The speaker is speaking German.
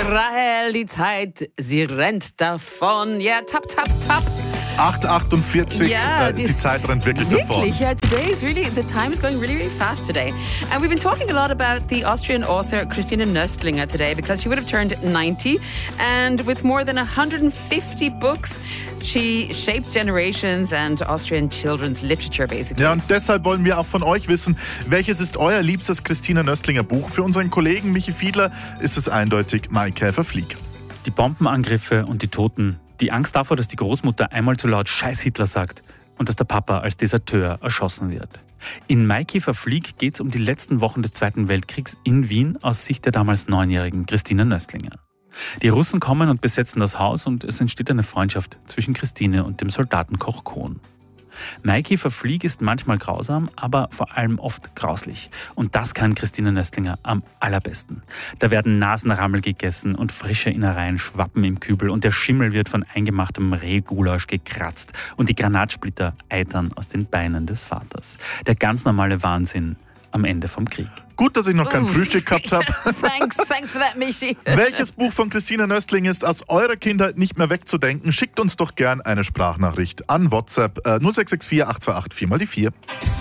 Rahel, die Zeit, sie rennt davon. Ja, tap, tap, tap. 8:48, Ja, die Zeit rennt wirklich davon. Wirklich, yeah, the time is going really, really fast today. And we've been talking a lot about the Austrian author Christina Nöstlinger today because she would have turned 90, and with more than 150 books, she shaped generations and Austrian children's literature, basically. Ja, und deshalb wollen wir auch von euch wissen, welches ist euer liebstes Christina Nöstlinger Buch? Für unseren Kollegen Michi Fiedler ist es eindeutig Maikäfer Flieg. Die Bombenangriffe und die Toten, die Angst davor, dass die Großmutter einmal zu laut Scheiß Hitler sagt und dass der Papa als Deserteur erschossen wird. In Maikäfer Flieg geht es um die letzten Wochen des Zweiten Weltkriegs in Wien aus Sicht der damals 9-jährigen Christina Nöstlinger. Die Russen kommen und besetzen das Haus und es entsteht eine Freundschaft zwischen Christine und dem Soldatenkoch Kohn. Maikäfer Flieg ist manchmal grausam, aber vor allem oft grauslich. Und das kann Christina Nöstlinger am allerbesten. Da werden Nasenrammel gegessen und frische Innereien schwappen im Kübel und der Schimmel wird von eingemachtem Rehgulasch gekratzt und die Granatsplitter eitern aus den Beinen des Vaters. Der ganz normale Wahnsinn am Ende vom Krieg. Gut, dass ich noch kein Frühstück gehabt habe. Thanks for that, Michi. Welches Buch von Christina Nöstlinger ist aus eurer Kindheit nicht mehr wegzudenken? Schickt uns doch gern eine Sprachnachricht an WhatsApp 0664 828 4x4.